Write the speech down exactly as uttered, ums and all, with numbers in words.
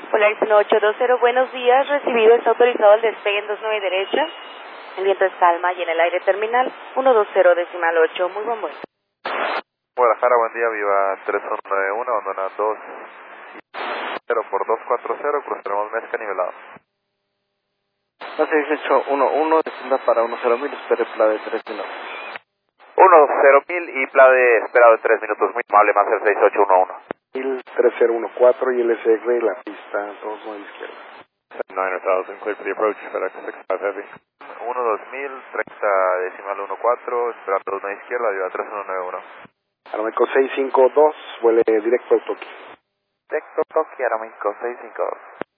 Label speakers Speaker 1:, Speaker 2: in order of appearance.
Speaker 1: Polaris uno ocho dos cero, buenos días, recibido, está autorizado el despegue en dos nueve derecha, el viento es calma y en el aire terminal uno dos cero decimal ocho, muy buen vuelo.
Speaker 2: Guadalajara, buen día, viva tres uno nueve uno, abandona dos cero por dos cuatro cero, cruzaremos Mezca nivelado.
Speaker 3: seis ocho uno uno, descienda para uno cero mil, espere P L A de tres minutos.
Speaker 2: uno cero mil y P L A de esperado de tres minutos, muy amable, más el seis ocho uno uno.
Speaker 4: tres cero uno cuatro y L S R, la pista dos nueve izquierda.
Speaker 2: nine thousand, clear for the approach, FedEx six five Heavy. uno dos mil, treinta decimal uno cuatro, esperando dos nueve izquierda, viva tres uno nueve uno.
Speaker 4: Aeroméxico seis cinco dos, vuele directo a Tokio.
Speaker 2: Directo Tokio, Aeroméxico seis cinco dos.